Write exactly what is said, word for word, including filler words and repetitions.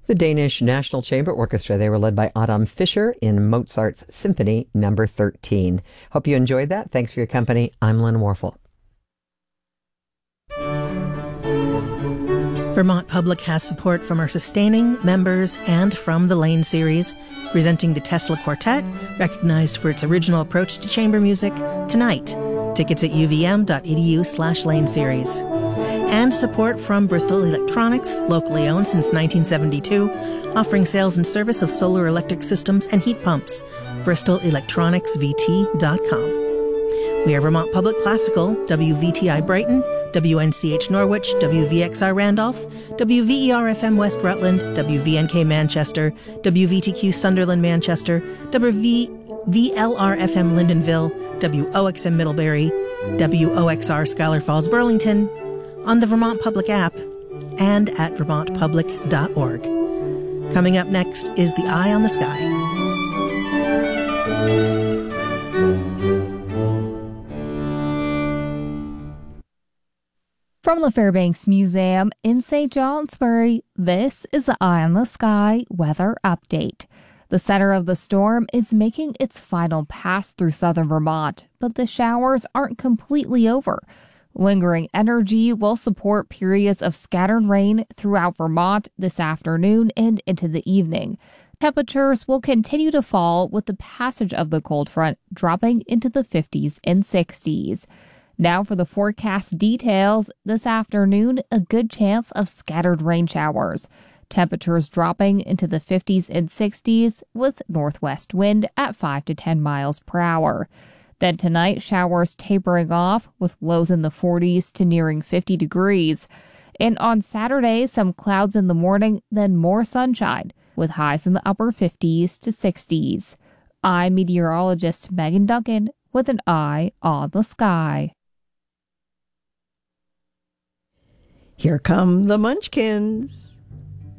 The Danish National Chamber Orchestra. They were led by Adam Fischer in Mozart's Symphony Number thirteen. Hope you enjoyed that. Thanks for your company. I'm Lynn Warfel. Vermont Public has support from our sustaining members and from the Lane series, presenting the Tesla Quartet, recognized for its original approach to chamber music, tonight. Tickets at uvm.edu slash Lane series. And support from Bristol Electronics, locally owned since nineteen seventy-two, offering sales and service of solar electric systems and heat pumps. bristol electronics v t dot com. We are Vermont Public Classical, W V T I Brighton, W N C H Norwich, W V X R Randolph, W V E R F M West Rutland, W V N K Manchester, W V T Q Sunderland Manchester, W V L R F M Lyndonville, W O X M Middlebury, W O X R Schuyler Falls Burlington, on the Vermont Public app, and at vermont public dot org. Coming up next is The Eye on the Sky. From the Fairbanks Museum in Saint Johnsbury, this is the Eye on the Sky weather update. The center of the storm is making its final pass through southern Vermont, but the showers aren't completely over. Lingering energy will support periods of scattered rain throughout Vermont this afternoon and into the evening. Temperatures will continue to fall with the passage of the cold front, dropping into the fifties and sixties. Now for the forecast details. This afternoon, a good chance of scattered rain showers. Temperatures dropping into the fifties and sixties with northwest wind at five to ten miles per hour. Then tonight, showers tapering off with lows in the forties to nearing fifty degrees. And on Saturday, some clouds in the morning, then more sunshine with highs in the upper fifties to sixties. I'm meteorologist Megan Duncan with an eye on the sky. Here come the Munchkins.